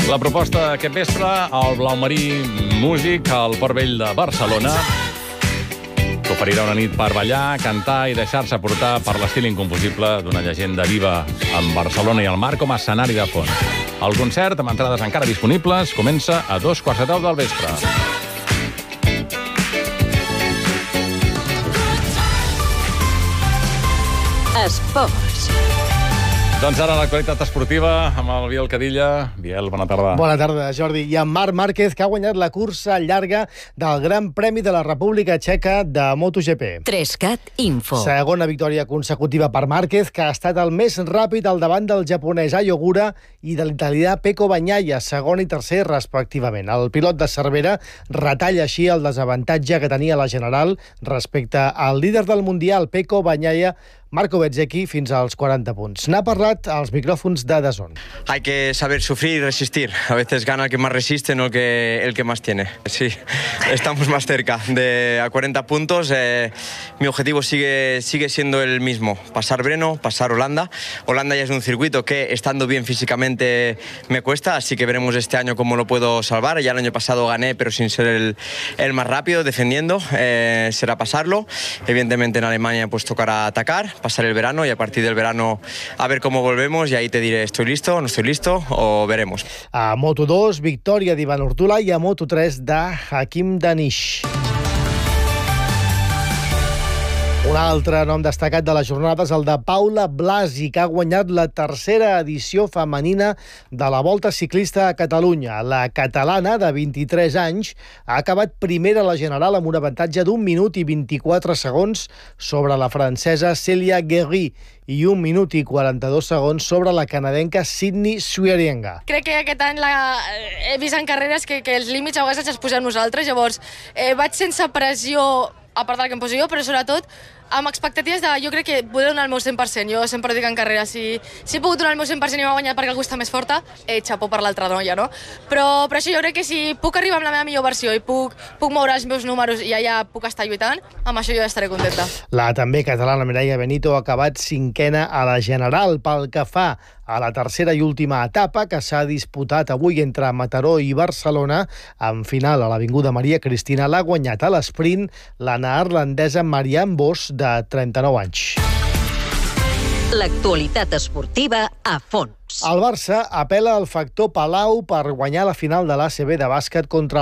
La proposta aquest vespre, el Blaumarí Músic al Port Vell de Barcelona, que oferirà una nit per ballar, cantar i deixar-se portar per l'estil incomposible d'una llegenda viva amb Barcelona i el mar com a escenari de fons. El concert, amb entrades encara disponibles, comença a 2:15 del vespre. Esports. Doncs ara l'actualitat esportiva amb el Biel Cadilla. Biel, bona tarda. Bona tarda, Jordi. I en Marc Márquez, que ha guanyat la cursa llarga del Gran Premi de la República Txeca de MotoGP. 3Cat Info. Segona victòria consecutiva per Márquez, que ha estat el més ràpid al davant del japonès Ai Ogura i de l'italià Pecco Bagnaia, segon i tercer respectivament. El pilot de Cervera retalla així el desavantatge que tenia la general respecte al líder del Mundial, Pecco Bagnaia, Marco Bezzecchi, fins als 40 punts. N'ha parlat als micròfons de DAZN. Hay que saber sufrir y resistir. A veces gana el que más resiste, no el que más tiene. Sí, estamos más cerca de a 40 puntos. Mi objetivo sigue siendo el mismo. Pasar Brno, pasar Holanda. Holanda ya es un circuito que, estando bien físicamente, me cuesta, así que veremos este año cómo lo puedo salvar. Ya el año pasado gané, pero sin ser el más rápido, defendiendo. Será pasarlo. Evidentemente en Alemania pues tocará atacar, pasar el verano y a partir del verano a ver cómo volvemos y ahí te diré estoy listo, no estoy listo o veremos. A Moto2, victòria d'Ivan Ortula, i a Moto3 de Hakim Danish. Un altre nom destacat de la jornada és el de Paula Blasi, que ha guanyat la tercera edició femenina de la Volta Ciclista a Catalunya. La catalana, de 23 anys, ha acabat primera a la general amb un avantatge d'1 minut i 24 segons sobre la francesa Célia Guéry i 1 minut i 42 segons sobre la canadenca Sydney Swieringa. Crec que aquest any he vist en carreres que els límits a vegades els posem nosaltres, llavors vaig sense pressió, a part del que em poso jo, però sobretot amb expectatives de, jo crec que poder donar el meu 100%. Jo sempre dic en carrera, si he pogut donar el meu 100% i m'ha guanyat perquè algú està més forta, xapó per l'altra noia, no? Però això jo crec que si puc arribar amb la meva millor versió i puc moure els meus números i allà puc estar lluitant, amb això jo estaré contenta. La també catalana Mireia Benito ha acabat cinquena a la general. Pel que fa a la tercera i última etapa, que s'ha disputat avui entre Mataró i Barcelona, en final a l'Avinguda Maria Cristina, l'ha guanyat a l'esprint la neerlandesa Marianne Vos, de 39 anys. L'actualitat esportiva a fons. El Barça apela al factor Palau per guanyar la final de l'ACB de bàsquet contra